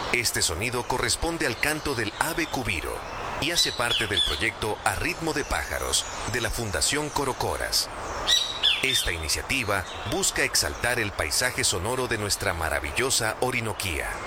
Este sonido corresponde al canto del ave cubiro y hace parte del proyecto A Ritmo de Pájaros de la Fundación Corocoras. Esta iniciativa busca exaltar el paisaje sonoro de nuestra maravillosa Orinoquía.